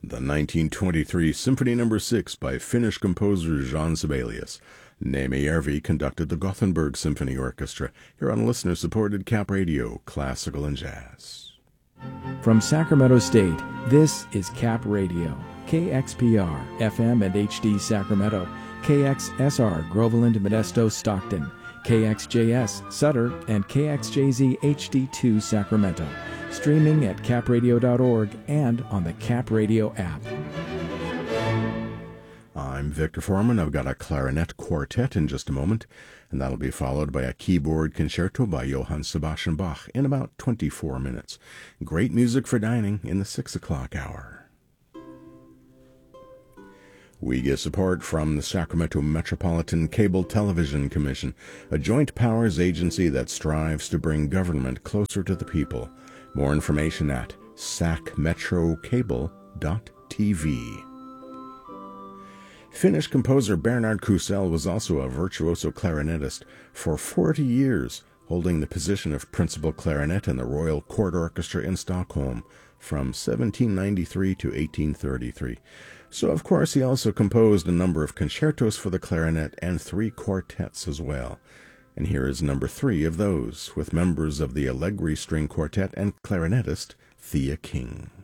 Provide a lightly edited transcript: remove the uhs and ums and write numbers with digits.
the 1923 Symphony No. 6 by Finnish composer Jean Sibelius. Némi Järvi conducted the Gothenburg Symphony Orchestra here on listener-supported Cap Radio, Classical and Jazz. From Sacramento State, this is Cap Radio, KXPR, FM and HD Sacramento, KXSR, Groveland, Modesto, Stockton, KXJS, Sutter, and KXJZ HD2 Sacramento. Streaming at capradio.org and on the Cap Radio app. I'm Victor Foreman. I've got a clarinet quartet in just a moment, and that'll be followed by a keyboard concerto by Johann Sebastian Bach in about 24 minutes. Great music for dining in the 6 o'clock hour. We get support from the Sacramento Metropolitan Cable Television Commission, a joint powers agency that strives to bring government closer to the people. More information at sacmetrocable.tv. Finnish composer Bernard Kusel was also a virtuoso clarinetist for 40 years, holding the position of principal clarinet in the Royal Court Orchestra in Stockholm from 1793 to 1833. So, of course, he also composed a number of concertos for the clarinet and 3 quartets as well. And here is number 3 of those, with members of the Allegri String Quartet and clarinetist Thea King.